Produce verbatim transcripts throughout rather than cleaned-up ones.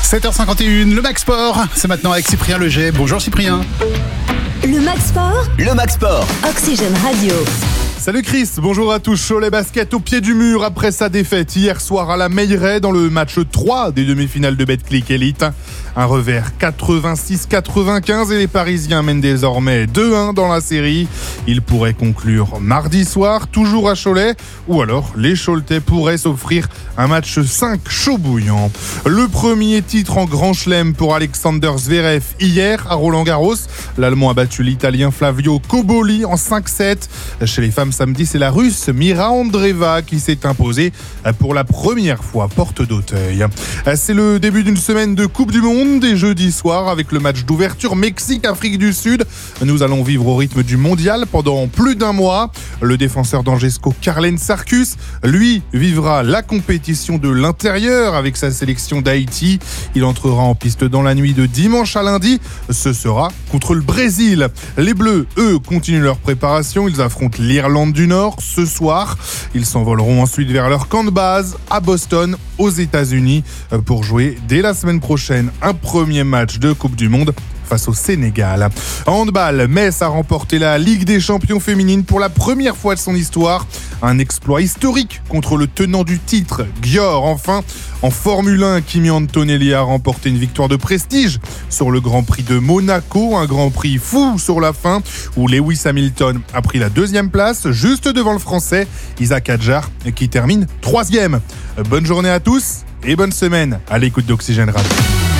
sept heures cinquante et une, le Max Sport, c'est maintenant avec Cyprien Leger. Bonjour Cyprien. Le Max Sport. Le Max Sport. Oxygène Radio. Salut Chris, bonjour à tous. Cholet Basket au pied du mur après sa défaite hier soir à la Meilleraye dans le match trois des demi-finales de Betclic Elite. Un revers quatre-vingt-six quatre-vingt-quinze et les Parisiens mènent désormais deux un dans la série. Ils pourraient conclure mardi soir, toujours à Cholet, ou alors les Choletais pourraient s'offrir un match cinq chaud bouillant. Le premier titre en Grand Chelem pour Alexander Zverev hier à Roland-Garros. L'Allemand a battu l'Italien Flavio Cobolli en cinq sept. Chez les femmes samedi, c'est la Russe Mira Andreeva qui s'est imposée pour la première fois porte d'Auteuil. C'est le début d'une semaine de Coupe du Monde dès jeudi soir avec le match d'ouverture Mexique-Afrique du Sud. Nous allons vivre au rythme du mondial pendant plus d'un mois. Le défenseur d'Angesco Carlen Sarkus, lui, vivra la compétition de l'intérieur avec sa sélection d'Haïti. Il entrera en piste dans la nuit de dimanche à lundi. Ce sera contre le Brésil. Les Bleus, eux, continuent leur préparation. Ils affrontent l'Irlande du Nord ce soir. Ils s'envoleront ensuite vers leur camp de base à Boston, aux États-Unis, pour jouer dès la semaine prochaine un premier match de Coupe du Monde face au Sénégal. En handball, Metz a remporté la Ligue des champions féminines pour la première fois de son histoire. Un exploit historique contre le tenant du titre, Győr. Enfin, en Formule un, Kimi Antonelli a remporté une victoire de prestige sur le Grand Prix de Monaco. Un Grand Prix fou sur la fin où Lewis Hamilton a pris la deuxième place, juste devant le Français Isaac Hadjar qui termine troisième. Bonne journée à tous et bonne semaine à l'écoute d'Oxygène Radio.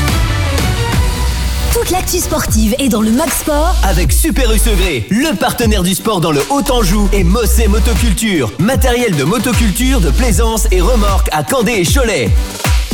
Toute l'actu sportive est dans le Max Sport avec Super U Segré, le partenaire du sport dans le Haut-Anjou, et Mossé Motoculture, matériel de motoculture, de plaisance et remorque à Candé et Cholet.